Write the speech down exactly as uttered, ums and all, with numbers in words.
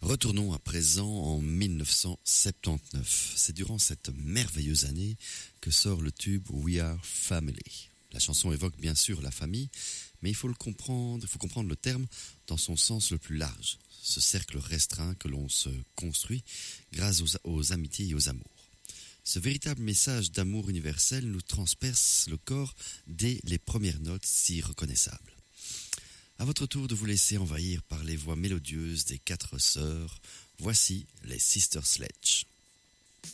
Retournons à présent en mille neuf cent soixante-dix-neuf. C'est durant cette merveilleuse année que sort le tube We Are Family. La chanson évoque bien sûr la famille, mais il faut le comprendre, il faut comprendre le terme dans son sens le plus large. Ce cercle restreint que l'on se construit grâce aux, aux amitiés et aux amours. Ce véritable message d'amour universel nous transperce le corps dès les premières notes si reconnaissables. À votre tour de vous laisser envahir par les voix mélodieuses des quatre sœurs, voici les Sister Sledge.